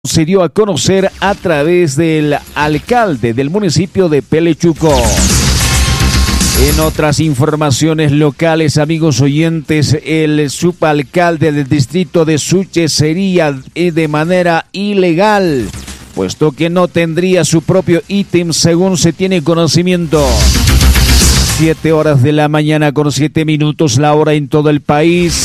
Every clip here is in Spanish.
Se dio a conocer a través del alcalde del municipio de Pelechuco. En otras informaciones locales, amigos oyentes, el subalcalde del distrito de Suche sería de manera ilegal, puesto que no tendría su propio ítem según se tiene conocimiento. 7 horas de la mañana con 7 minutos, la hora en todo el país.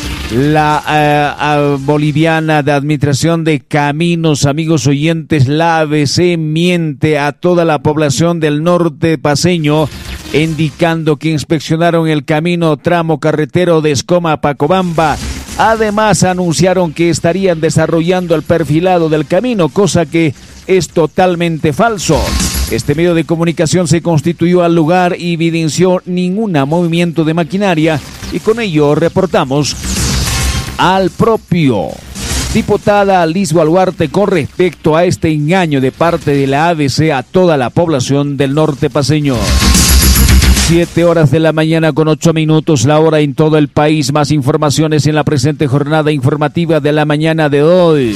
La boliviana de Administración de Caminos, amigos oyentes, la ABC miente a toda la población del norte paceño, indicando que inspeccionaron el camino tramo carretero de Escoma a Pacobamba. Además, anunciaron que estarían desarrollando el perfilado del camino, cosa que es totalmente falso. Este medio de comunicación se constituyó al lugar y evidenció ningún movimiento de maquinaria, y con ello reportamos al propio diputada Liz Baluarte con respecto a este engaño de parte de la ABC a toda la población del norte paceño. 7 horas de la mañana con 8 minutos, la hora en todo el país. Más informaciones en la presente jornada informativa de la mañana de hoy.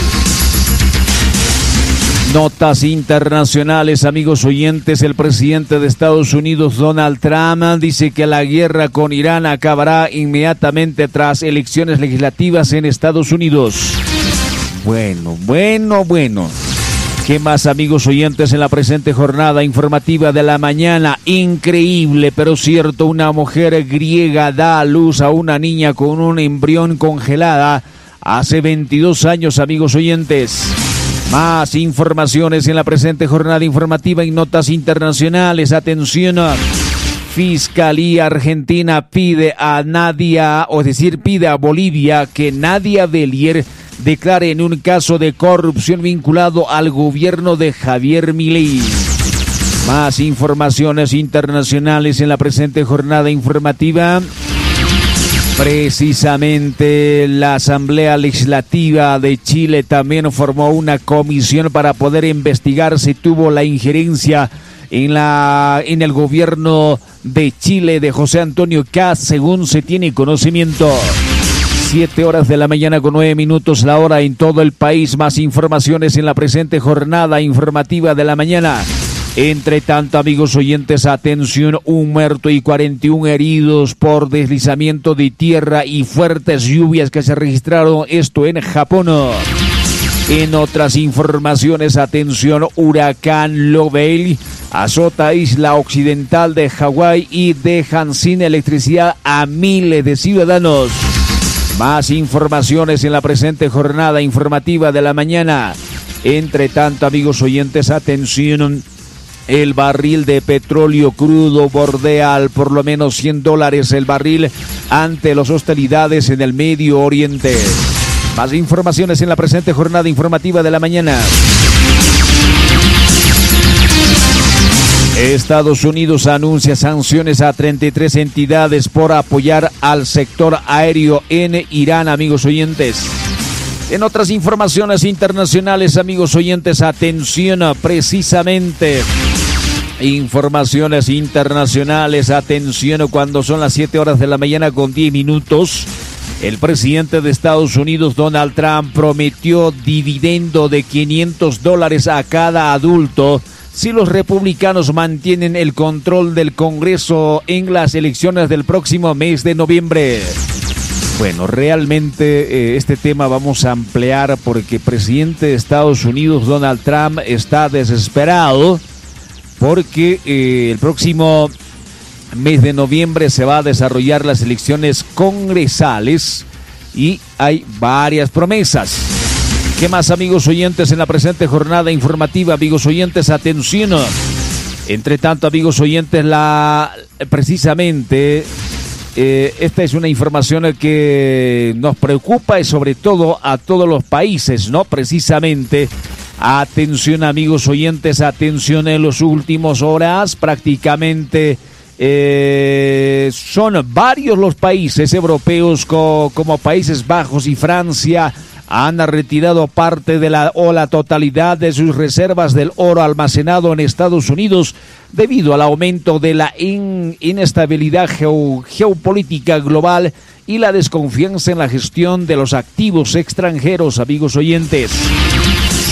Notas internacionales, amigos oyentes. El presidente de Estados Unidos, Donald Trump, dice que la guerra con Irán acabará inmediatamente tras elecciones legislativas en Estados Unidos. Bueno. ¿Qué más, amigos oyentes, en la presente jornada informativa de la mañana? Increíble, pero cierto, una mujer griega da a luz a una niña con un embrión congelada hace 22 años, amigos oyentes. Más informaciones en la presente jornada informativa y notas internacionales. Atención, Fiscalía Argentina pide a Bolivia que Nadia Belier declare en un caso de corrupción vinculado al gobierno de Javier Milei. Más informaciones internacionales en la presente jornada informativa. Precisamente la Asamblea Legislativa de Chile también formó una comisión para poder investigar si tuvo la injerencia en el gobierno de Chile de José Antonio Kast, según se tiene conocimiento. 7 horas de la mañana con 9 minutos, la hora en todo el país. Más informaciones en la presente jornada informativa de la mañana. Entre tanto, amigos oyentes, atención, 1 muerto y 41 heridos por deslizamiento de tierra y fuertes lluvias que se registraron, esto en Japón. En otras informaciones, atención, huracán Lovell azota isla occidental de Hawái y dejan sin electricidad a miles de ciudadanos. Más informaciones en la presente jornada informativa de la mañana. Entre tanto, amigos oyentes, atención. El barril de petróleo crudo bordea al por lo menos $100 el barril ante las hostilidades en el Medio Oriente. Más informaciones en la presente jornada informativa de la mañana. Estados Unidos anuncia sanciones a 33 entidades por apoyar al sector aéreo en Irán, amigos oyentes. En otras informaciones internacionales, amigos oyentes, atención, precisamente informaciones internacionales, atención, cuando son las 7 horas de la mañana con 10 minutos, el presidente de Estados Unidos, Donald Trump, prometió dividendo de $500 a cada adulto si los republicanos mantienen el control del Congreso en las elecciones del próximo mes de noviembre. Bueno, realmente este tema vamos a ampliar porque el presidente de Estados Unidos, Donald Trump, está desesperado porque el próximo mes de noviembre se va a desarrollar las elecciones congresales y hay varias promesas. ¿Qué más, amigos oyentes, en la presente jornada informativa? Amigos oyentes, atención. Entre tanto, amigos oyentes, precisamente esta es una información que nos preocupa y sobre todo a todos los países, ¿no? Precisamente, atención, amigos oyentes, atención, en las últimas horas prácticamente son varios los países europeos como Países Bajos y Francia han retirado parte de la totalidad de sus reservas del oro almacenado en Estados Unidos debido al aumento de la inestabilidad geopolítica global y la desconfianza en la gestión de los activos extranjeros, amigos oyentes.